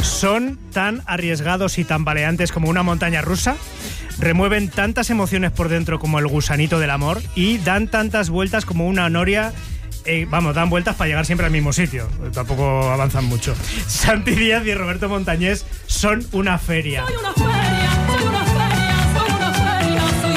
Son tan arriesgados y tambaleantes como una montaña rusa, remueven tantas emociones por dentro como el gusanito del amor y dan tantas vueltas como una noria. Dan vueltas para llegar siempre al mismo sitio. Tampoco avanzan mucho. Santi Díaz y Roberto Montañés son una feria. Soy una feria, soy una feria, soy una feria, soy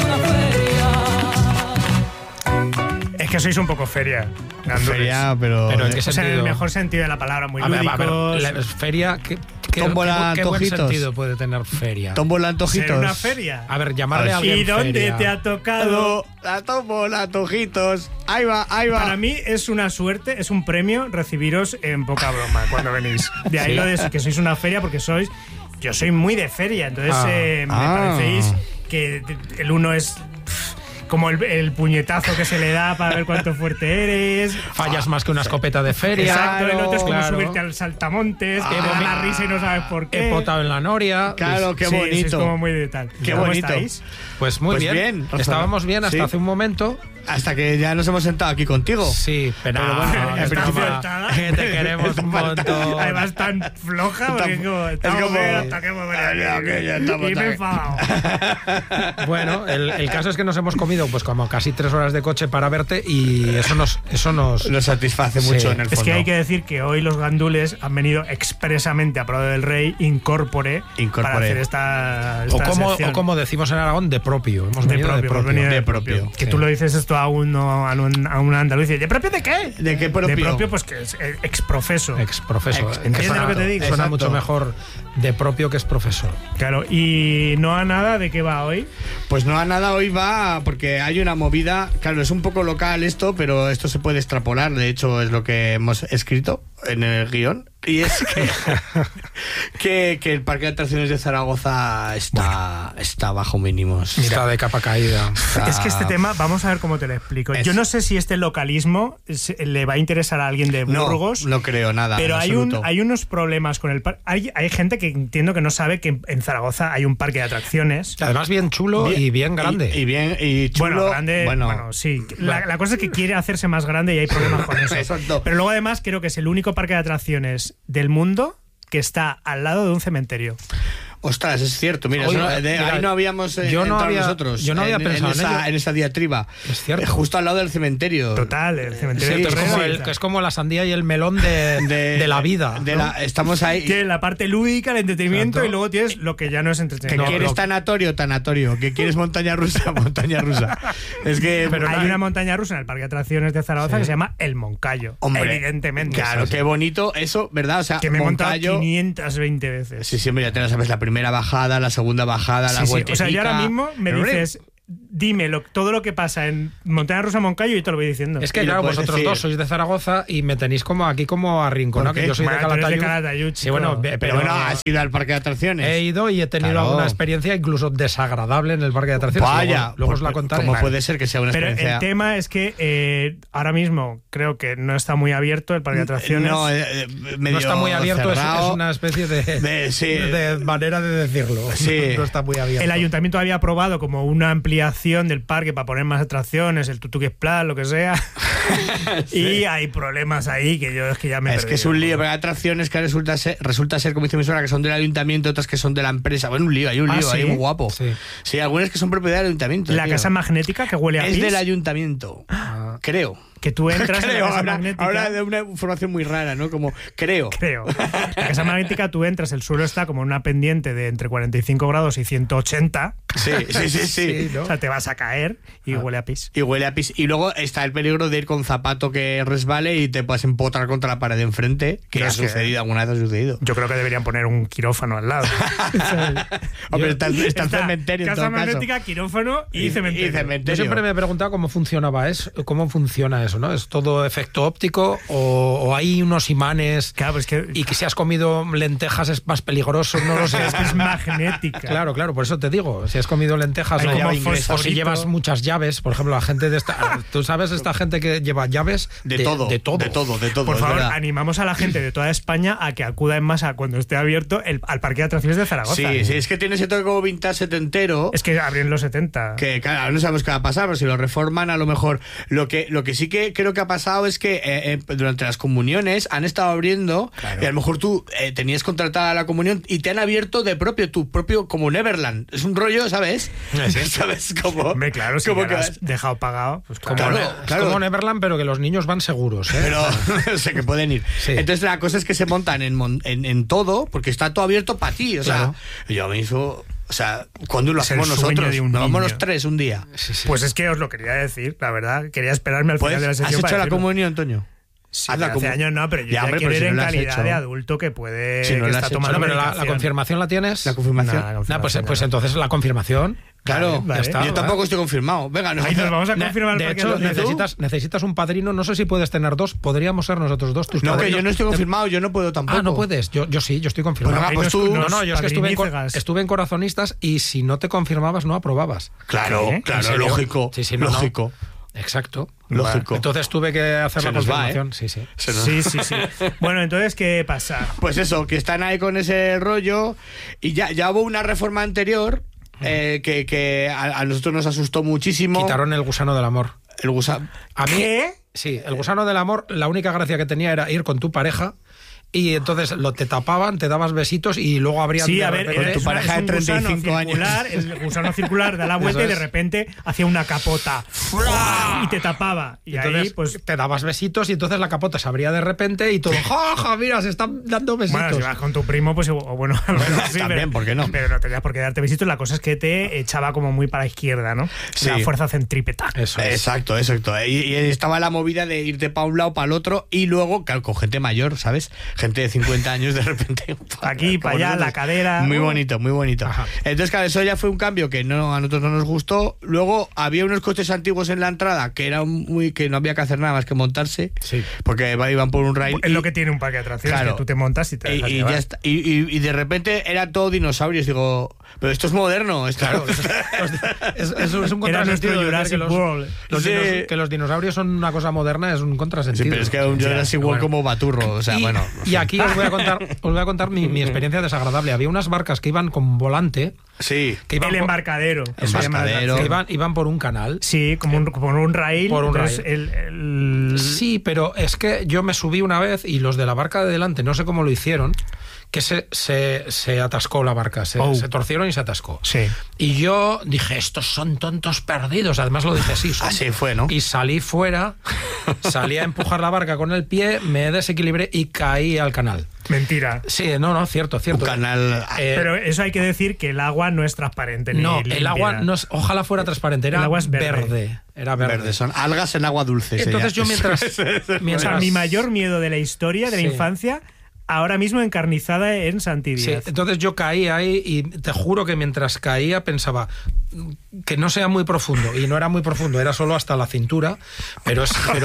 una feria. Es que sois un poco feria. Feria, pero ¿en qué o sea, en sentido? el mejor sentido de la palabra, muy A ver, lúdicos. la feria, ¿qué Tómbola, buen antojitos. sentido puede tener feria? Tómbola, antojitos. Ser una feria. A ver, llamarle a alguien ¿Y dónde feria. te ha tocado? La tómbola, antojitos. Ahí va, ahí va. Para mí es una suerte, es un premio recibiros en poca broma cuando venís. De ahí Sí. lo de que sois una feria, porque yo soy muy de feria, entonces me parecéis que el uno es como el puñetazo que se le da para ver cuánto fuerte eres. Fallas más que una escopeta de feria. Exacto, el otro es como claro. subirte al saltamontes, que te da la risa y no sabes por qué. He potado en la noria. Claro, qué Sí, bonito. es como muy de tal. Qué ¿Cómo bonito. estáis? Pues muy Pues bien. bien, Rafa. Estábamos bien hasta Sí. hace un momento. Hasta que ya nos hemos sentado aquí contigo. Sí, pero bueno, no, en es principio broma. Que te queremos un montón. Además tan floja, porque es como, estamos bien hasta que hemos venido aquí. ya estamos Y me he aquí. enfadado. Bueno, el caso es que nos hemos comido pues como casi 3 horas de coche para verte y eso nos Nos satisface mucho Sí. en el fondo. Es que hay que decir que hoy los gandules han venido expresamente a Prado del Rey incorpore para hacer esta o sección. como decimos en Aragón, de propio. Hemos de venido propio, hemos venido de propio. Que Sí. tú lo dices esto a un andaluz y dice, ¿de propio de qué? ¿De qué propio? De propio, pues que es exprofeso. Exprofeso. ¿Entiendes lo que te digo? Suena Exacto. mucho mejor de propio que es profesor. Claro, y no a nada, ¿de qué va hoy? Pues no a nada, hoy va porque hay una movida. Claro, es un poco local esto, pero esto se puede extrapolar. De hecho, es lo que hemos escrito en el guión. Y es que el parque de atracciones de Zaragoza está bajo mínimos. Está de capa caída. Es que este tema, vamos a ver cómo te lo explico. Yo no sé si este localismo le va a interesar a alguien de Burgos. No creo nada. Pero en hay absoluto. hay unos problemas con el parque. Hay gente que entiendo que no sabe que en Zaragoza hay un parque de atracciones. Además, bien chulo y bien grande. Y chulo. Bueno, grande. Bueno, sí. La cosa es que quiere hacerse más grande y hay problemas con eso. Exacto. Pero luego, además, creo que es el único parque de atracciones del mundo que está al lado de un cementerio. Ostras, es cierto. Mira, Oye, mira, ahí no habíamos yo no entrado había- nosotros. yo no había pensado en ello. en esa diatriba. Es cierto. Justo al lado del cementerio. Total, el cementerio Sí, de Es Torrero. como que es como la sandía y el melón de la vida. ¿no? Estamos ahí. Tiene la parte lúdica, el entretenimiento, Exacto. y luego tienes lo que ya no es Que entretenimiento. quieres tanatorio, que quieres montaña rusa. Es que Pero hay una montaña rusa en el parque de atracciones de Zaragoza que se llama El Moncayo. Hombre, evidentemente. Claro, qué bonito eso, ¿verdad? O sea, Que me he montado Moncayo. 520 veces. Sí, siempre ya te la sabes, la primera bajada, la segunda bajada, la Sí, sí. vuelta. O sea, yo ahora mismo me dices, dime todo lo que pasa en Montaña Rusa Moncayo y te lo voy diciendo. Es que Y lo claro, puedes vosotros decir. dos sois de Zaragoza y me tenéis como aquí como arrinconado, ¿Por qué? que yo soy Bueno, tú de eres de Calatayud. Calatayud, Sí, chico. bueno, Pero bueno, has ido al parque de atracciones. he ido y he tenido Claro. alguna experiencia incluso desagradable en el parque de atracciones. Vaya, luego os la contaré. ¿Cómo puede ser que sea una Pero experiencia? el tema es que ahora mismo creo que no está muy abierto el parque de atracciones. No, medio No está muy abierto, es cerrado. una especie Sí. de manera de decirlo. Sí. No está muy abierto. El ayuntamiento había aprobado como una ampliación del parque para poner más atracciones, el Tutuki Splash, lo que sea. Y hay problemas ahí que yo es que ya me he Es que es perdido. un lío, pero hay atracciones que resulta ser, como dice mi suegra, que son del ayuntamiento, otras que son de la empresa. Bueno, un lío, hay un lío ¿sí? ahí muy guapo. Sí. Sí, algunas que son propiedad del ayuntamiento. La tío. casa magnética que huele a es pis, del ayuntamiento. Creo. que tú entras en la Creo, casa ahora, magnética. ahora de una información muy rara, ¿no? Como creo. Creo. La casa magnética, tú entras, el suelo está como en una pendiente de entre 45 grados y 180. Sí. Sí, ¿no? O sea, te vas a caer y huele a pis. Y huele a pis. Y luego está el peligro de ir con zapato que resbale y te puedas empotrar contra la pared de enfrente, que No, ha es que- sucedido, alguna vez ha sucedido. Yo creo que deberían poner un quirófano al lado. Hombre, está el Está cementerio en casa todo caso. magnética, quirófano y cementerio. Yo siempre me he preguntado cómo funcionaba eso, cómo funciona eso, ¿no? ¿Es todo efecto óptico o hay unos imanes Claro, pues que y que si has comido lentejas es más peligroso? No lo sé. es que es magnética. Claro, por eso te digo, si has comido lentejas Hay o, como o si fosforito. llevas muchas llaves, por ejemplo, la gente de esta, tú sabes, esta gente que lleva llaves De todo. Por es favor, verdad. animamos a la gente de toda España a que acuda en masa cuando esté abierto al parque de atracciones de Zaragoza. Sí, es que tiene ese toque como vintage setentero. Es que abrió en los 70. Que claro, no sabemos qué va a pasar, pero si lo reforman, a lo mejor. Lo que sí que creo que ha pasado es que durante las comuniones han estado abriendo, y a lo mejor tú tenías contratada la comunión y te han abierto tu propio, como Neverland. Es un rollo, ¿sabes? ¿Sabes cómo? Hombre, claro, si como ya que lo has dejado pagado, pues Como, claro. Claro. es como Neverland, pero que los niños van seguros, ¿eh? Pero sé que pueden ir. Sí. Entonces la cosa es que se montan en todo, porque está todo abierto para ti. O Claro. sea, yo me hizo... O sea, ¿cuándo lo Es el hacemos sueño nosotros? de un Nos vamos niño. los 3 un día. Pues es que os lo quería decir, la verdad. Quería esperarme al final Pues, de la ¿has sección hecho para la decirlo. comunión, Antonio? Sí, Haz la hace comunión. años no, pero yo ya hombre, quiero pero ir si no en la has calidad hecho. de adulto que puede... Si no que la está has hecho. tomando Bueno, pero la medicación. confirmación la tienes. La confirmación. Nah, la confirmación Pues no. entonces la confirmación. Claro, Vale, ya está. yo tampoco estoy confirmado. Venga, Ay, nos vamos a confirmar De porque hecho, lo dices tú. necesitas un padrino. No sé si puedes tener dos. Podríamos ser nosotros dos tus No, que padrinos. yo no estoy confirmado, yo no puedo tampoco. Ah, no puedes. Yo sí, yo estoy confirmado. Pues venga, pues tú- No, yo es que padrinícegas. estuve en Corazonistas y si no te confirmabas, no aprobabas. Claro, ¿Qué? ¿En claro, serio? lógico. Sí, no, lógico. Exacto. Lógico. Entonces tuve que hacer Se la nos va, confirmación. Sí, sí. Se nos- Sí, sí, sí. Bueno, entonces, ¿qué pasa? Pues eso, que están ahí con ese rollo y ya hubo una reforma anterior que a nosotros nos asustó muchísimo. Quitaron el gusano del amor. El gusano. A mí, ¿Qué? sí, el gusano del amor, la única gracia que tenía era ir con tu pareja y entonces te tapaban, te dabas besitos y luego abrían Sí, de a ver, repente- tu pareja de es un gusano 35 años. circular, el gusano circular da la vuelta Eso y de es. repente hacía una capota y te tapaba. Y entonces ahí, pues, te dabas besitos y entonces la capota se abría de repente y todo, ¡ja, ja! Mira, se están dando besitos. bueno, si vas con tu primo, pues, o bueno, al menos sí, también, pero, ¿por qué no? Pero no tenías por qué darte besitos. La cosa es que te echaba como muy para la izquierda, ¿no? Sí. La fuerza centrípeta. Eso es. Exacto. Y estaba la movida de irte para un lado, para el otro, y luego, claro, con gente mayor, ¿sabes? Gente de 50 años de repente. Aquí, para como allá, nosotros. la cadera. Muy bonito, muy bonito. Ajá. Entonces, claro, eso ya fue un cambio que a nosotros no nos gustó. Luego había unos coches antiguos en la entrada que que no había que hacer nada más que montarse. Sí. Porque iban por un rail. Es lo que tiene un parque de atracciones, Claro. que tú te montas y te dejas y llevar. ya está. Y de repente era todo dinosaurios. Digo, pero esto es moderno. Esto... Claro, es un Era nuestro contrasentido decir Jurassic World. Sí. que los dinosaurios son una cosa moderna, es un contrasentido. Sí, pero es que un Jurassic World bueno. como Baturro. O sea, y, bueno. y aquí os voy a contar mi experiencia desagradable. Había unas barcas que iban con volante, Sí. que iban, El embarcadero. se llama la Embarcadero. atracción. iban por un canal. Sí, como un rail. Por un entonces rail. Sí, pero es que yo me subí una vez y los de la barca de delante, no sé cómo lo hicieron, que se atascó la barca, se torcieron y se atascó. Sí. Y yo dije, estos son tontos perdidos. Además lo dije así. Así fue, ¿no? Y salí fuera, salí a empujar la barca con el pie, me desequilibré y caí al canal. Mentira. Sí, no, cierto. Un canal. Pero eso hay que decir que el agua no es transparente. ni no, el límpida. agua no es, ojalá fuera transparente, era El agua es verde. verde. Era verde. Verde, son algas en agua dulce. Entonces yo mientras, O sea, mi mayor miedo de la historia, de la Sí. infancia, ahora mismo encarnizada en Santi Sí, Díaz. entonces yo caí ahí y te juro que mientras caía pensaba que no sea muy profundo, y no era muy profundo, era solo hasta la cintura, pero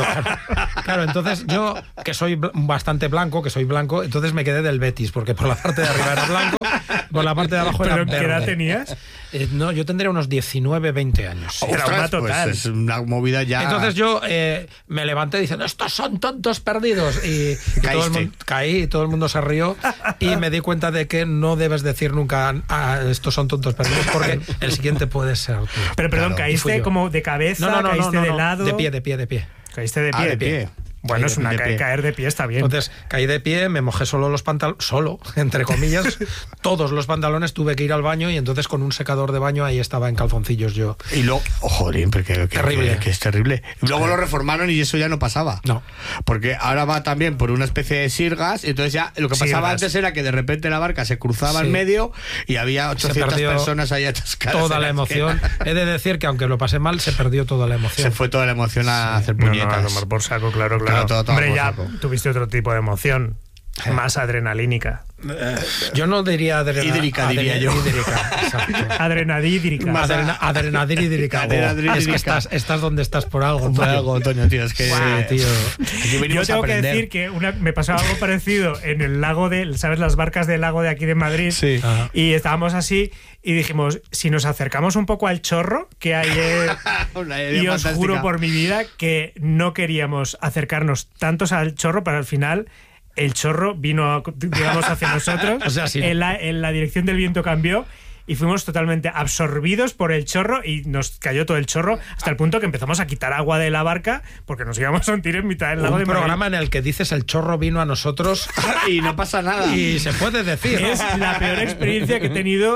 claro, entonces yo que soy bastante blanco, entonces me quedé del Betis, porque por la parte de arriba era blanco, por la parte de abajo era ¿Pero verde. qué edad tenías? No, yo tendría unos 19, 20 años. Sí. Trauma total. Pues es una movida ya. Entonces yo me levanté diciendo, estos son tontos perdidos. Y todo el Caíste. mundo, caí y todo el mundo se rió. Y me di cuenta de que no debes decir nunca, estos son tontos perdidos, porque el siguiente puede ser tú. Pero perdón, Claro, y fui ¿caíste yo. como de cabeza? ¿Caíste de lado? De pie. ¿Caíste de pie? Ah, de pie. Bueno, es una De pie. caer de pie está bien. Entonces caí de pie, me mojé solo los pantalones, entre comillas, todos los pantalones, tuve que ir al baño y entonces con un secador de baño ahí estaba en calzoncillos yo. Y luego, joder, porque Terrible. que es terrible. Y luego lo reformaron y eso ya no pasaba. No. Porque ahora va también por una especie de sirgas, y entonces ya lo que pasaba Sirgas. antes era que de repente la barca se cruzaba Sí. en medio y había 800 perdió personas ahí atascadas. Toda en la emoción. esquina. He de decir que aunque lo pasé mal, se perdió toda la emoción. Se fue toda la emoción a hacer No, puñetas. a tomar por saco, claro. Claro, todo Hombre, por ya saco. tuviste otro tipo de emoción. Más adrenalínica. Yo no diría Hídrica, diría yo. Hídrica, exacto. Adrenadídrica. Adrenadídrica. Adrenadídrica. Es que estás donde estás por algo. Por Antonio. algo, Antonio, tío, es que Guau, tío. aquí Yo venimos a tengo que aprender. decir que me pasó algo parecido en el lago ¿sabes? Las barcas del lago de aquí de Madrid. Sí. Ajá. Y estábamos así y dijimos, si nos acercamos un poco al chorro que hay Una idea y os fantástica. juro por mi vida que no queríamos acercarnos tantos al chorro, pero al final el chorro vino, digamos, hacia nosotros. O sea, sí. En la dirección del viento cambió y fuimos totalmente absorbidos por el chorro y nos cayó todo el chorro hasta el punto que empezamos a quitar agua de la barca porque nos íbamos a hundir en mitad del lago Un de Madrid. programa en el que dices el chorro vino a nosotros Y no pasa nada. y se puede decir. Es la peor experiencia que he tenido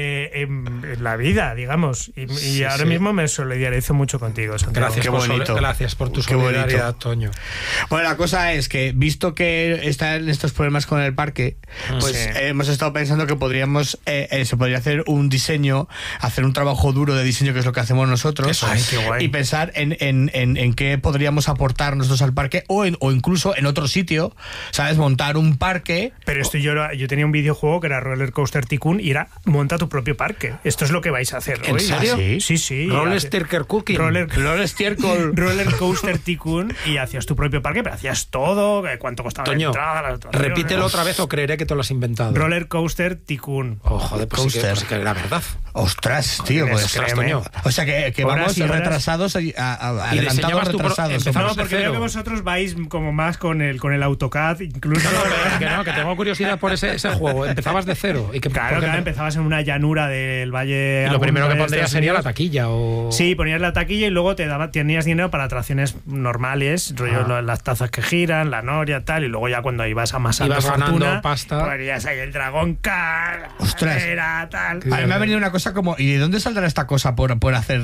en la vida, digamos. Y ahora mismo me solidarizo mucho contigo, Santiago. Gracias por tu Qué bonito. solidaridad, Toño. Bueno, la cosa es que, visto que están estos problemas con el parque, pues Sí. hemos estado pensando que podríamos se podría hacer un diseño, hacer un trabajo duro de diseño, que es lo que hacemos nosotros, Eso es. Ay, qué guay. y pensar en qué podríamos aportar nosotros al parque o incluso en otro sitio, ¿sabes? Montar un parque. Pero esto yo tenía un videojuego que era Roller Coaster Tycoon y era monta tu propio parque. Esto es lo que vais a hacer ¿En hoy. serio? ¿Ah, sí? Sí, sí. Roller Stirker Cooking. Roller Roller Coaster Tycoon y hacías tu propio parque, pero hacías todo, cuánto costaba la Toño, entrada, las atracciones. repítelo otra vez o creeré que te lo has inventado. Roller Coaster Tycoon. Oh, joder, pues sí que era verdad. Ostras, tío, pues Ostras, Toño. o sea que Horas vamos y horas. retrasados, adelantados, diseñabas tu retrasados. empezabas No, de porque cero. veo que vosotros vais como más con el AutoCAD, incluso. Que tengo curiosidad por ese juego. Empezabas de cero. ¿Y que, Claro, empezabas en una llanura del Valle. Y lo primero que de pondrías Estados sería la Unidos. taquilla o... Sí, ponías la taquilla y luego tenías dinero para atracciones normales, rollo las tazas que giran, la noria, tal, y luego ya cuando ibas amasando Ibas ganando fortuna, pasta. ponías ahí el Dragon Car, la Ostras. bandera, tal. A mí me ha venido una cosa como, ¿y de dónde saldrá esta cosa por hacer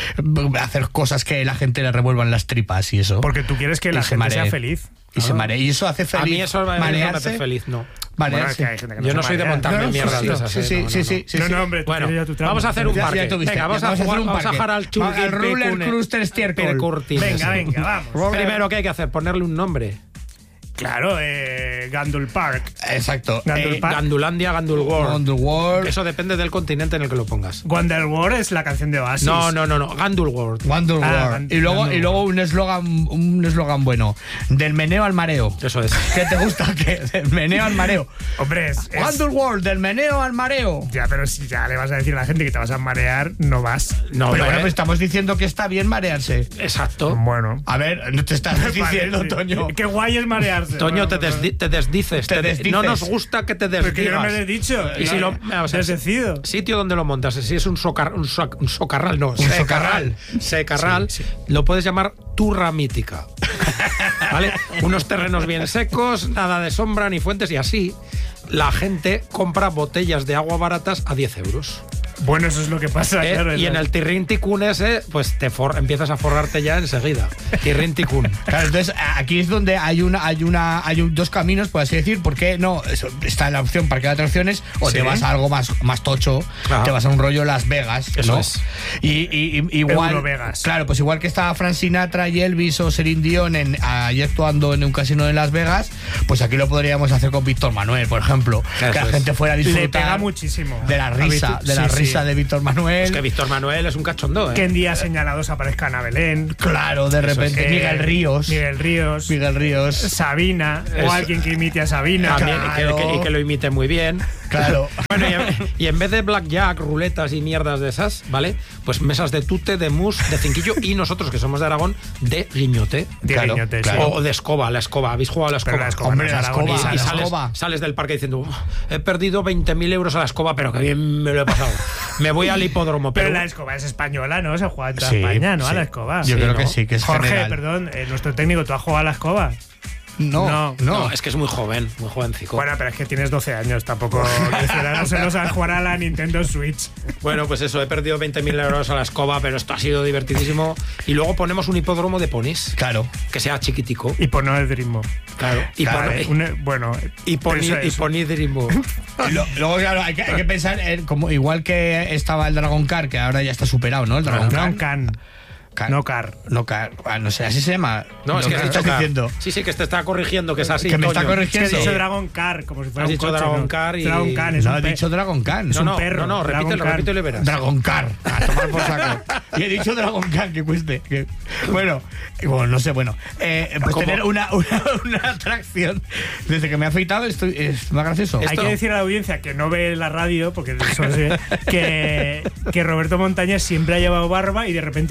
cosas que la gente le revuelvan las tripas y eso? Porque tú quieres que Y la se gente maree. sea feliz. Y se marea. Y eso hace feliz. A mí eso me hace feliz, no. Bueno, es que Marearse. hay gente que Yo se no soy de marea. montarme No, mierdas sí, de esas. sí. No, hombre, tú Bueno, tienes ya tu tramo. vamos a hacer un Ya parque. tuviste. Venga, vamos a hacer un jugar parque. al Churri Al Roller Coaster Stiercol. Venga, vamos. Primero, ¿qué hay que hacer? Ponerle un nombre. Claro, Gandul Park. Exacto. Gandul Park. Gandulandia, Gandulworld. Underworld. Eso depende del continente en el que lo pongas. Wonderworld es la canción de Oasis. No. Gandulworld. Wonderworld. Y luego un eslogan bueno. Del meneo al mareo. Eso es. ¿Qué te gusta? Del meneo al mareo. Hombre, es Wonderworld, del meneo al mareo. Ya, pero si ya le vas a decir a la gente que te vas a marear, no vas. No, Pero bueno, hombre. pues estamos diciendo que está bien marearse. Exacto. Bueno. A ver, no te estás diciendo, Vale, sí. Toño. Qué guay es marearse. Toño, Bueno, te desdices. Te desdices. No nos gusta que te Porque yo no me desdigas. lo he dicho. Y si lo, o sea, Desdecido. sitio donde lo montas, si es un socarral, no, socarral. secarral, Sí. lo puedes llamar turra mítica. ¿Vale? Unos terrenos bien secos, nada de sombra ni fuentes, y así la gente compra botellas de agua baratas a 10 euros. Bueno, eso es lo que pasa, ¿Eh? claro. Y en el Tirrín Ticún ese, pues empiezas a forrarte ya enseguida. Tirrín Ticún. Claro, entonces aquí es donde hay dos caminos, por así decir, porque no está la opción parque de atracciones o Sí. te vas a algo más tocho, Claro. te vas a un rollo Las Vegas, Eso ¿no? es. Y igual, Eurovegas. claro, pues igual que estaba Frank Sinatra y Elvis o Celine Dion allí actuando en un casino de Las Vegas, pues aquí lo podríamos hacer con Víctor Manuel, por ejemplo, Eso que la es. gente fuera a Le disfrutar pega muchísimo. de la risa, Sí. de Víctor Manuel. Es que Víctor Manuel es un cachondo, ¿eh? Que en días señalados aparezcan a Belén. Claro, de repente Miguel Ríos. Miguel Ríos. Sabina. Eso. O alguien que imite a Sabina. También, Claro. y que lo imite muy bien. Claro. Bueno, y en vez de blackjack, ruletas y mierdas de esas, ¿vale? Pues mesas de tute, de mus, de cinquillo y nosotros, que somos de Aragón, de guiñote. De Claro, guiñote, sí. claro. O de escoba, la escoba. ¿Habéis jugado a la escoba? Pero la escoba Hombre, no es la aragonesa, escoba, Y la ¿no? sales, escoba. sales del parque diciendo, he perdido 20.000 euros a la escoba, pero que bien me lo he pasado. Me voy al hipódromo. Pero Pero la escoba es española, ¿no? Se juega en toda Sí, España, ¿no? sí. A la escoba. Yo Sí, creo ¿no? que sí, que es Jorge, general. perdón, nuestro técnico, ¿tú has jugado a la escoba? No. no, es que es muy joven, muy jovencico. Bueno, pero es que tienes 12 años, tampoco. No se los sabes jugar a la Nintendo Switch. Bueno, pues eso, he perdido 20.000 euros a la escoba, pero esto ha sido divertidísimo. Y luego ponemos un hipódromo de ponis, Claro. que sea chiquitico. Y por no el ritmo. Claro. Y Vale, bueno. ponidrimo. Luego, claro, hay que pensar, como igual que estaba el Dragon Car, que ahora ya está superado, ¿no? El Dragon Dragon Car. Can. No Car. No Car. No sé, así se llama. No, es Lo que has estás dicho car. diciendo. Sí, que te está corrigiendo, que es así. Que me está Toño. Es que corrigiendo. has dicho Sí. Dragon Car, como si fuera Has un dicho coche, Dragon ¿no? Car y- Dragon Car es No, un he dicho Dragon Car. Es No, un no, perro. no, Dragon repítelo, Car. repítelo y verás. Dragon Car. A tomar por saco. Y he dicho Dragon Car, que cueste. Bueno, no sé, bueno. Pues ¿Cómo? tener una atracción. Desde que me he afeitado es más gracioso. Hay que decir a la audiencia que no ve la radio, porque eso sí, que Roberto Montañés siempre ha llevado barba y de repente se ha afeitado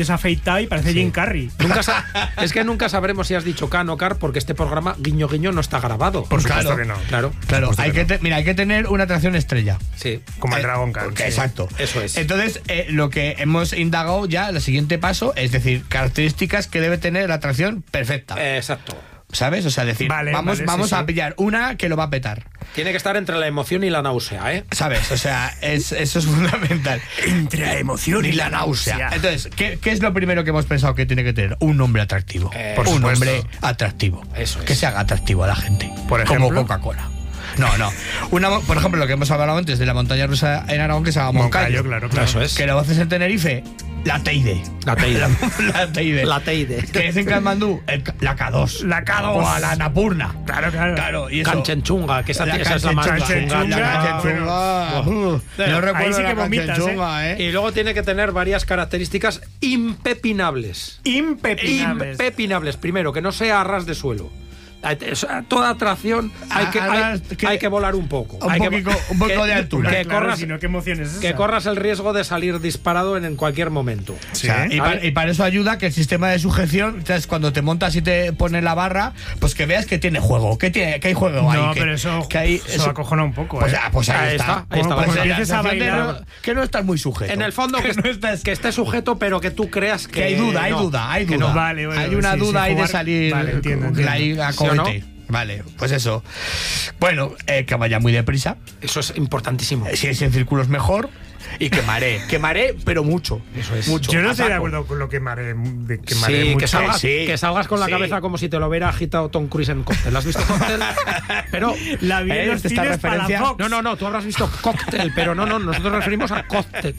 pintado y parece Jim Carrey. Es que nunca sabremos si has dicho Can o Car, porque este programa, guiño guiño, no está grabado. Por supuesto Claro. que no. Claro. Claro, supuesto hay que que, hay que tener una atracción estrella. Sí. Como el Dragon Khan. sí. Exacto. Eso es. Entonces, lo que hemos indagado ya, el siguiente paso, es decir, características que debe tener la atracción perfecta. Exacto. ¿Sabes? O sea, decir, Vale, vamos sí, a sí. pillar una que lo va a petar. Tiene que estar entre la emoción y la náusea, ¿eh? ¿Sabes? O sea, eso es fundamental. Entre la emoción Y la náusea. Entonces, ¿qué es lo primero que hemos pensado que tiene que tener? Un nombre atractivo. Por Un supuesto. nombre atractivo. Eso es. Que se haga atractivo a la gente. Por Como ejemplo. Coca-Cola. No. Por ejemplo, lo que hemos hablado antes de la montaña rusa en Aragón, que se llama Moncayo, Moncayo. claro. Eso es. Que lo haces en Tenerife, la Teide. La Teide. La Teide. La Teide. Que es en Katmandú, la K2. La K2. O a la Napurna. Claro. Y eso. Canchenchunga, que esa es la más Canchenchunga. La Canchenchunga. Yo recuerdo Ahí sí que la vomitas, Canchenchunga, Y luego tiene que tener varias características impepinables. Impepinables. Primero, que no sea a ras de suelo. O sea, toda atracción hay que volar un poco. Un poco de altura. Que corras, si no, ¿qué emoción es esa? que corras el riesgo de salir disparado en cualquier momento. Sí. O sea, ¿Vale? y para eso ayuda que el sistema de sujeción, entonces, cuando te montas y te pone la barra, pues que veas que tiene juego, que hay juego ahí. No, que, pero eso, que hay, eso acojona un poco. Pues ahí Ahí está. está, ahí está. Pues Cuando la empieces a sensación de bailar- que no estás muy sujeto. En el fondo que esté sujeto, pero que tú creas que hay duda, hay no, duda, hay que duda. no. Vale, bueno, hay una sí, duda ahí de jugar- salir Vale, entiendo. ahí a ¿Sí o no? cohete. Vale, pues eso. Bueno, que vaya muy deprisa. Eso es importantísimo. Si es en círculos mejor. Y que maree, pero mucho. Eso es. Mucho. Yo no estoy de Ataco. acuerdo con lo que maré. Sí, que salgas, sí. que salgas con la Sí. cabeza como si te lo hubiera agitado Tom Cruise en Cóctel. ¿Has visto Cóctel? Pero La vi en los esta cines para la referencia- Fox. no, tú habrás visto Cóctel, pero no, nosotros nos referimos a Cóctel.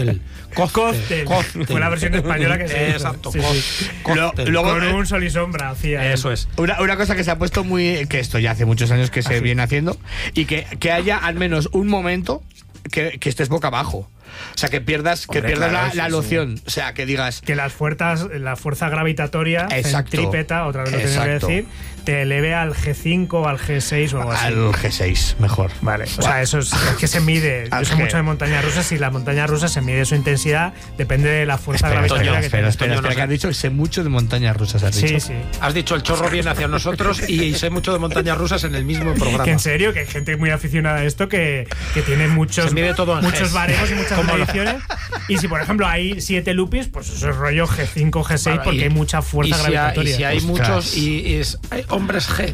Cóctel. Fue la versión española que se hizo. Exacto, Sí, sí. Cóctel. Luego- Con un sol y sombra hacía. Eso es. Una cosa que se ha puesto muy. Que esto ya hace muchos años que se viene haciendo. Y que haya al menos un momento que estés boca abajo. O sea, que pierdas Hombre, claro, la sí, loción. O sea, que digas. Que la fuerza gravitatoria Exacto. centrípeta, otra vez lo tengo que Exacto. decir, te eleve al G5 o al G6 o algo así. Al G6, mejor. Vale, o sea, eso es que se mide. Yo Al sé G. mucho de montañas rusas y la montaña rusa se mide su intensidad, depende de la fuerza gravitatoria que Espera, tenga. que has dicho sé mucho de montañas rusas, has dicho. Sí. Has dicho el chorro viene hacia nosotros y sé mucho de montañas rusas en el mismo programa. Que en serio, que hay gente muy aficionada a esto que tiene muchos, Se mide todo en muchos Gs. baremos y muchas Como mediciones. Y si, por ejemplo, hay 7 lupis, pues eso es rollo G5, G6, Vale, porque hay mucha fuerza gravitatoria. Y si hay Ostras. muchos hay hombres G.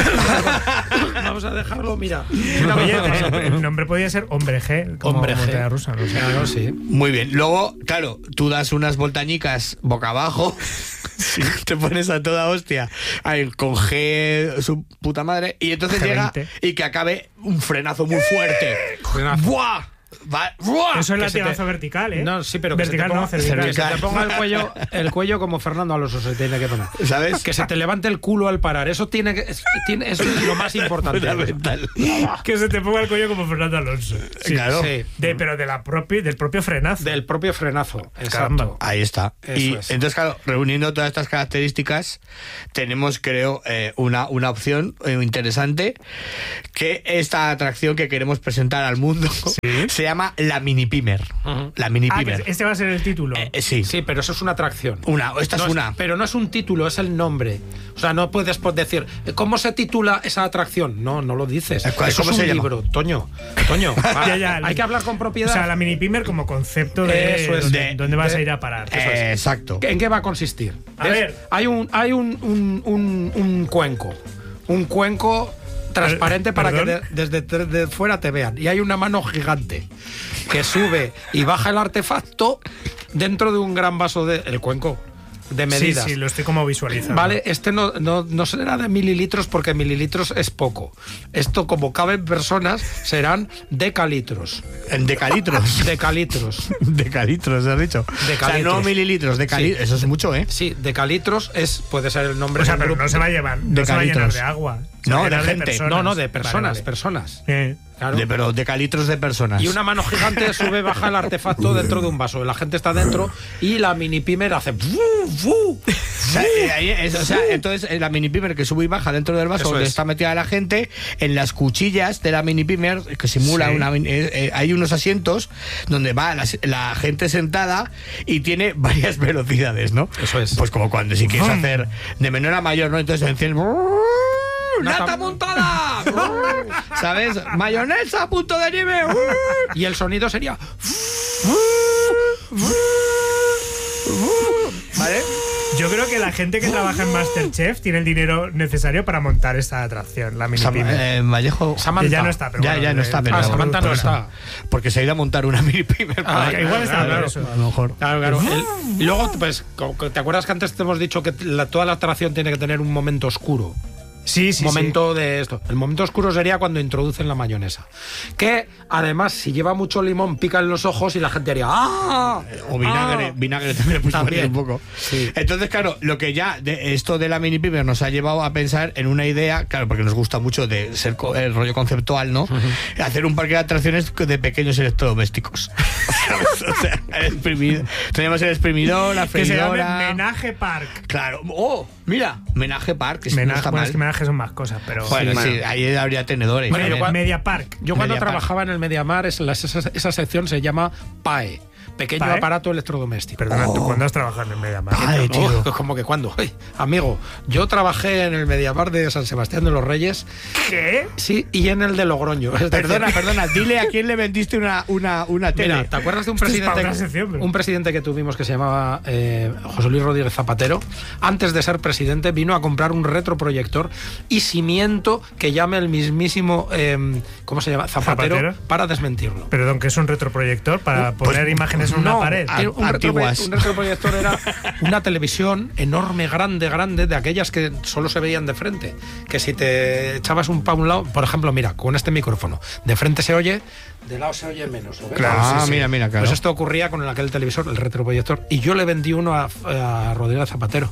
Vamos a dejarlo, mira. Oye, el nombre podría ser Hombre G, como Hombre G. montaña rusa. No sé. Claro, sí. Muy bien. Luego, claro, tú das unas voltañicas boca abajo. Te pones a toda hostia ahí, con G, su puta madre. Y entonces G20. llega y que acabe un frenazo muy fuerte. Frenazo. ¡Buah! ¡Buah! Eso es que se latigazo te- vertical, ¿eh? No, sí, pero vertical no, que se cervical. te ponga el cuello como Fernando Alonso se tiene que poner. ¿Sabes? Que se te levante el culo al parar. Eso eso es lo más importante. Fundamental. Que se te ponga el cuello como Fernando Alonso. Claro. Sí. Pero del propio frenazo. Del propio frenazo. Caramba. Exacto. Ahí está. Eso Y es. entonces, claro, reuniendo todas estas características, tenemos, creo, una opción interesante, que esta atracción que queremos presentar al mundo se llama la Mini Pimer. Ujú. La Mini Ah, Pimer. que este va a ser el título. Sí. Sí, pero eso es una atracción. Esta No es una. Pero no es un título, es el nombre. O sea, no puedes decir, ¿cómo se titula esa atracción? No lo dices. ¿Cómo Eso es un se llama? libro, Toño. Ya, Hay que hablar con propiedad. O sea, la mini pimer como concepto de Eso es. dónde vas a ir a parar. Exacto. ¿En qué va a consistir? A ver. Hay un cuenco. Un cuenco transparente para ¿Perdón? que desde fuera te vean. Y hay una mano gigante que sube y baja el artefacto dentro de un gran vaso el cuenco de medidas. Sí, lo estoy como visualizando. Vale, este no será de mililitros porque mililitros es poco. Esto, como caben personas, serán decalitros. En decalitros. Decalitros. Decalitros, has dicho. O sea, Decalitros. no mililitros, decalitros. Sí. Eso es mucho, ¿eh? Sí, decalitros puede ser el nombre O sea, de un pero grupo. no se va a llevar, no se va a llenar calitros. de agua. Se No, va a llenar de gente. personas. No, de personas, Vale, vale. personas. Claro. Pero de calitros de personas. Y una mano gigante sube, baja el artefacto dentro de un vaso. La gente está dentro y la mini pimer hace... O sea, entonces la mini pimer que sube y baja dentro del vaso Eso donde es. está metida la gente, en las cuchillas de la mini pimer que simula Sí. hay unos asientos donde va la gente sentada y tiene varias velocidades, ¿no? Eso es. Pues como cuando si quieres hacer de menor a mayor, ¿no? Entonces enciende... ¡Nata montada! ¿Sabes? Mayonesa a punto de nieve. Y el sonido sería... ¿Vale? Yo creo que la gente que trabaja en Masterchef tiene el dinero necesario para montar esta atracción, la mini pyme. Vallejo. Samantha. Que ya no está, pero Ya no está, pero Samantha no por eso. está. Porque se ha ido a montar una mini pyme. Que igual está, claro. eso. A lo mejor. Claro. Y luego, pues, ¿te acuerdas que antes te hemos dicho que toda la atracción tiene que tener un momento oscuro? Sí, sí, Momento de esto. El momento oscuro sería cuando introducen la mayonesa. Que además, si lleva mucho limón, pica en los ojos y la gente haría ¡ah! O vinagre, ¡Ah! vinagre también, pues También. un poco. Sí. Entonces, claro, lo que ya de esto de la mini pyme nos ha llevado a pensar en una idea, claro, porque nos gusta mucho de ser el rollo conceptual, ¿no? Hacer un parque de atracciones de pequeños electrodomésticos. O sea, tenemos el exprimidor, la Que se llame freidora. Menage Park. Claro. Oh, mira, Menage Park, que no Menage, está bueno, mal. es que Menage son más cosas, pero... Bueno, bueno. sí, ahí habría tenedores. Bueno, yo Media Park. Yo cuando Mediapar. trabajaba en el Mediamar, esa sección se llama PAE. Pequeño ¿PAE? aparato electrodoméstico. Perdona, ¿tú cuándo has trabajado en el Media Park? Ay, tío. ¿Cómo que cuándo? Ay, amigo, yo trabajé en el Mediamar de San Sebastián de los Reyes, ¿Qué? sí, y en el de Logroño. Es decir, Perdona, dile a quién le vendiste una tele. Mira, ¿te acuerdas de un Esto es presidente, para una sección, pero- un presidente que tuvimos que se llamaba José Luis Rodríguez Zapatero? Antes de ser presidente vino a comprar un retroproyector y cimiento que llame el mismísimo, ¿cómo se llama? Zapatero, para desmentirlo. Perdón, que es un retroproyector para poner imágenes en una No, pared. un Antiguas. retroproyector era una televisión enorme, grande, de aquellas que solo se veían de frente. Que si te echabas un pa' un lado, por ejemplo, mira, con este micrófono, de frente se oye, de lado se oye menos. ¿lo ves? Claro, Ah, sí, sí. mira, claro. Pues esto ocurría con aquel televisor, el retroproyector, y yo le vendí uno a Rodríguez Zapatero.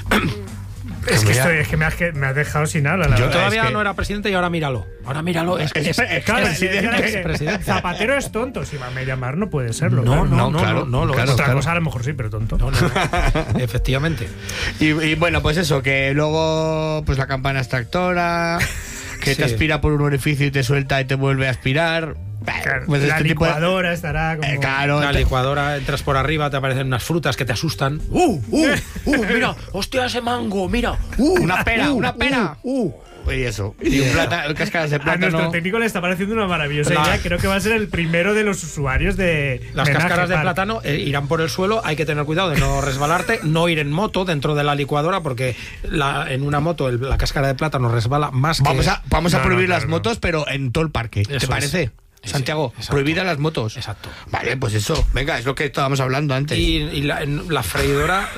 Es que, mira. me has dejado sin habla, la Yo verdad. Todavía es que- no era presidente y ahora míralo. Ahora míralo. Es Claro, presidente. Presidente. Zapatero es tonto. Si va a Mediamar no puede serlo. No, claro. no, lo es. Otra claro. cosa a lo mejor sí, pero tonto. No. Efectivamente. Y bueno, pues eso, que luego pues la campana extractora, que Sí. te aspira por un orificio y te suelta y te vuelve a aspirar. Claro, Pues la este tipo de- licuadora estará como... Claro, La licuadora, entras por arriba, te aparecen unas frutas que te asustan. Mira, hostia, ese mango, mira. una pera, una pera. Y eso. Y un cáscaras de A nuestro plátano. técnico le está pareciendo una maravillosa La- idea. Creo que va a ser el primero de los usuarios de Las Menage cáscaras de Park. plátano irán por el suelo, hay que tener cuidado de no resbalarte, no ir en moto dentro de la licuadora, porque en una moto la cáscara de plátano resbala más Vamos que... a No, prohibir claro, las no. motos, pero en todo el parque. Eso ¿Te es. parece? Sí, Santiago, exacto. prohibidas las motos. Exacto. Vale, pues eso. Venga, es lo que estábamos hablando antes. Y la freidora...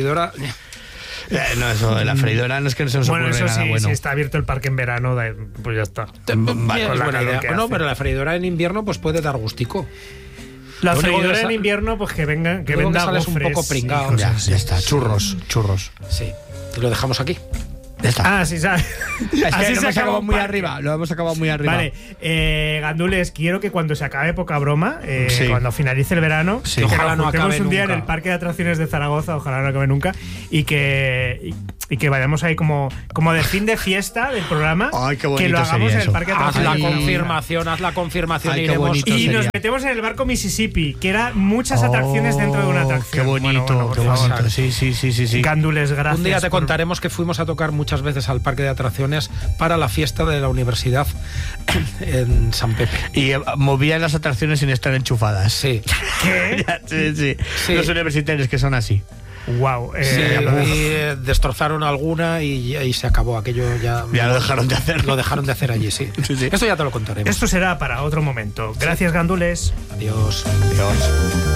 No, eso, la freidora no es que no se nos Bueno, ocurre eso nada sí, bueno. si está abierto el parque en verano, pues ya está. Vale, es con la buena calor idea. que Bueno, hace. pero la freidora en invierno pues puede dar gustico. La Lo único que freidora sa- en invierno, pues que venga, que Luego que venda sales un gofres poco y pringao. cosas Ya, así. ya está. Churros. Sí. Y lo dejamos aquí. Ya está. Ah, sí, ¿sabes? Es que Así lo se hemos acaba acabado un muy parque. arriba. Lo hemos acabado muy arriba. Vale, Gandules, quiero que cuando se acabe poca broma, Sí. cuando finalice el verano, Sí. que Ojalá nos no juntemos acabe un día nunca. en el Parque de Atracciones de Zaragoza, ojalá no acabe nunca, y que vayamos ahí como de fin de fiesta del programa, Ay, qué que bonito lo hagamos sería en el eso. Parque de Haz Atracciones. la Ay. confirmación Ay, qué iremos. bonito. Y sería. nos metemos en el barco Mississippi, que era muchas atracciones dentro de una atracción. Qué bonito, Bueno, por qué favor. bonito. Sí. Gandules, gracias. Un día te por- contaremos que fuimos a tocar muchas veces al parque de atracciones para la fiesta de la universidad en San Pepe. Y movían las atracciones sin estar enchufadas. Sí. ¿Qué? Sí. Sí. Los universitarios que son así. Wow. Sí, y destrozaron alguna y se acabó aquello ya. Ya lo dejaron de hacer. Lo dejaron de hacer allí, sí. Sí. Esto ya te lo contaremos. Esto será para otro momento. Gracias, Gandules. Adiós. Dios.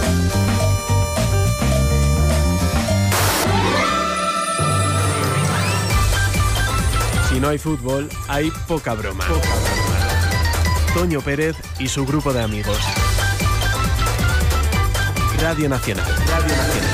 Si no hay fútbol, hay poca broma. Toño Pérez y su grupo de amigos. Radio Nacional.